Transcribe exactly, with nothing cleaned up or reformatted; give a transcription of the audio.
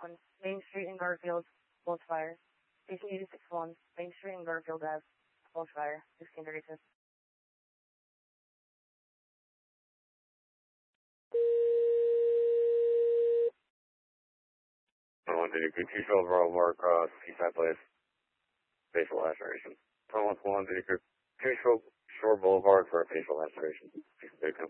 one, Main Street in Garfield, false fire. Station eight six one, Main Street in Garfield Ave, false fire, sixteen thirty-six. one two two twelve Mark Cross, Eastside Place, facial laceration. one one two Shore Boulevard for a facial laceration.